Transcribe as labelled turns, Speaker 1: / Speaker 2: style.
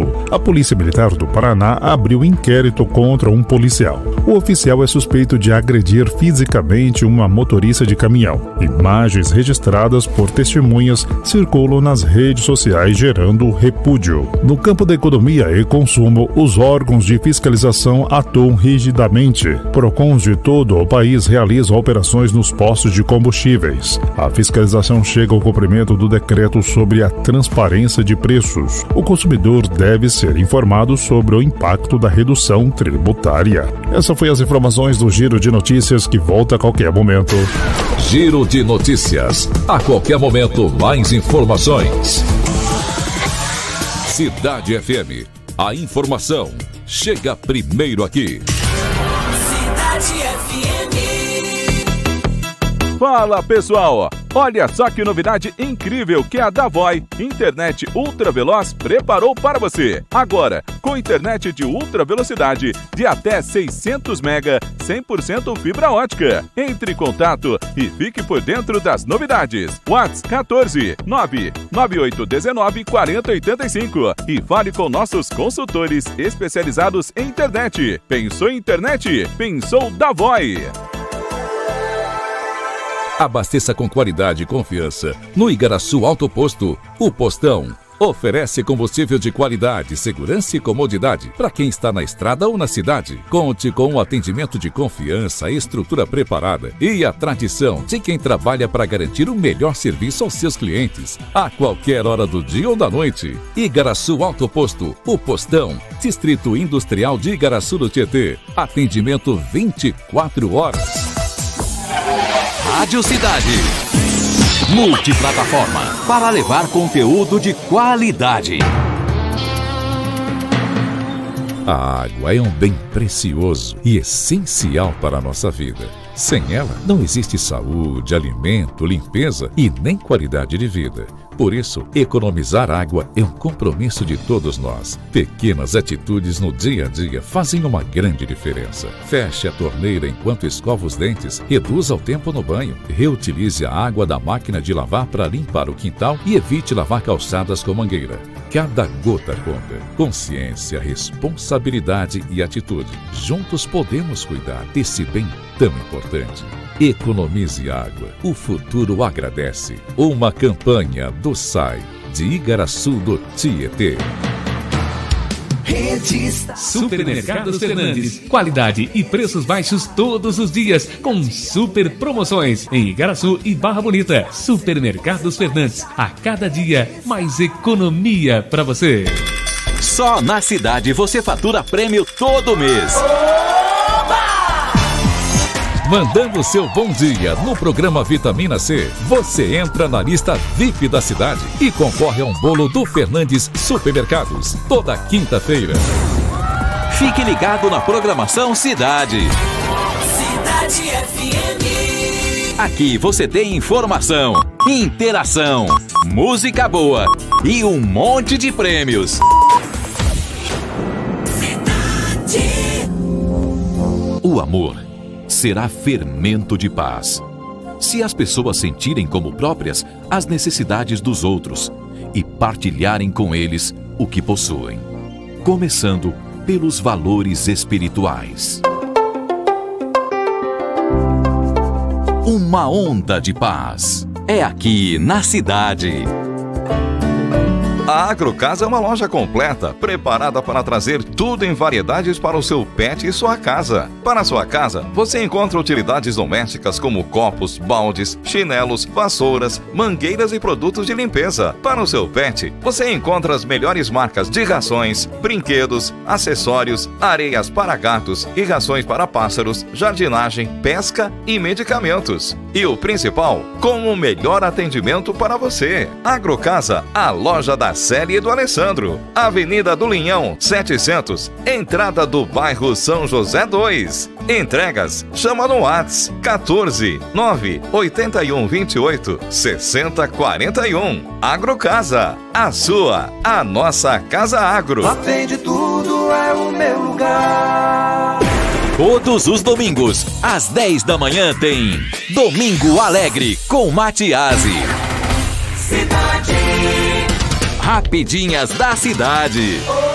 Speaker 1: ocorrido. A Polícia Militar do Paraná abriu inquérito contra um policial. O oficial é suspeito de agredir fisicamente uma motorista de caminhão. Imagens registradas por testemunhas circulam nas redes sociais, gerando repúdio. No campo da economia e consumo, os órgãos de fiscalização atuam rigidamente. Procons de todo o país realizam operações nos postos de combustíveis. A fiscalização chega ao cumprimento do decreto sobre a transparência de preços. O consumidor deve ser informado sobre o impacto da redução tributária. Essas foram as informações do Giro de Notícias, que volta a qualquer momento.
Speaker 2: Giro de Notícias. A qualquer momento, mais informações. Cidade FM. A informação chega primeiro aqui.
Speaker 3: Cidade FM.
Speaker 4: Fala, pessoal! Olha só que novidade incrível que a Davoi, internet ultra veloz, preparou para você. Agora, com internet de ultra velocidade de até 600 MB, 100% fibra ótica. Entre em contato e fique por dentro das novidades. WhatsApp 14 99819 4085 e fale com nossos consultores especializados em internet. Pensou em internet? Pensou Davoi.
Speaker 2: Abasteça com qualidade e confiança no Igaraçu Auto Posto, o Postão. Oferece combustível de qualidade, segurança e comodidade para quem está na estrada ou na cidade. Conte com um atendimento de confiança, estrutura preparada e a tradição de quem trabalha para garantir o melhor serviço aos seus clientes, a qualquer hora do dia ou da noite. Igaraçu Auto Posto, o Postão, Distrito Industrial de Igaraçu do Tietê. Atendimento 24 horas.
Speaker 5: Rádio Cidade. Multiplataforma para levar conteúdo de qualidade.
Speaker 2: A água é um bem precioso e essencial para a nossa vida. Sem ela, não existe saúde, alimento, limpeza e nem qualidade de vida. Por isso, economizar água é um compromisso de todos nós. Pequenas atitudes no dia a dia fazem uma grande diferença. Feche a torneira enquanto escova os dentes, reduza o tempo no banho, reutilize a água da máquina de lavar para limpar o quintal e evite lavar calçadas com mangueira. Cada gota conta. Consciência, responsabilidade e atitude. Juntos podemos cuidar desse bem tão importante. Economize água. O futuro agradece. Uma campanha do SAI de Igaraçu do Tietê.
Speaker 6: Supermercados Fernandes. Qualidade e preços baixos todos os dias, com super promoções em Igaraçu e Barra Bonita. Supermercados Fernandes. A cada dia, mais economia para você.
Speaker 5: Só na cidade você fatura prêmio todo mês.
Speaker 2: Mandando seu bom dia no programa Vitamina C, você entra na lista VIP da cidade e concorre a um bolo do Fernandes Supermercados, toda quinta-feira.
Speaker 5: Fique ligado na programação Cidade.
Speaker 3: Cidade FM.
Speaker 5: Aqui você tem informação, interação, música boa e um monte de prêmios.
Speaker 3: Cidade.
Speaker 5: O amor será fermento de paz. Se as pessoas sentirem como próprias as necessidades dos outros e partilharem com eles o que possuem, começando pelos valores espirituais. Uma onda de paz é aqui na cidade.
Speaker 7: A Agrocasa é uma loja completa, preparada para trazer tudo em variedades para o seu pet e sua casa. Para a sua casa, você encontra utilidades domésticas como copos, baldes, chinelos, vassouras, mangueiras e produtos de limpeza. Para o seu pet, você encontra as melhores marcas de rações, brinquedos, acessórios, areias para gatos e rações para pássaros, jardinagem, pesca e medicamentos. E o principal, com o melhor atendimento para você. Agrocasa, a loja da Célia e do Alessandro. Avenida do Linhão, 700. Entrada do bairro São José 2. Entregas, chama no WhatsApp 14 981 28 60 41. Agrocasa, a sua, a nossa Casa Agro.
Speaker 8: Lá tem de tudo, é o meu lugar.
Speaker 5: Todos os domingos, às 10 da manhã tem Domingo Alegre com Matiasi.
Speaker 3: Cidade.
Speaker 5: Rapidinhas da cidade.